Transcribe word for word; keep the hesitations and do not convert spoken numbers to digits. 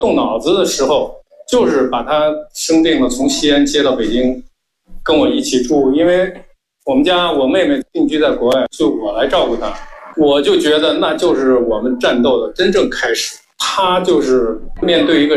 动脑子的时候，就是把他生病了从西安接到北京，跟我一起住，因为我们家我妹妹定居在国外，就我来照顾她。我就觉得那就是我们战斗的真正开始。他就是面对一个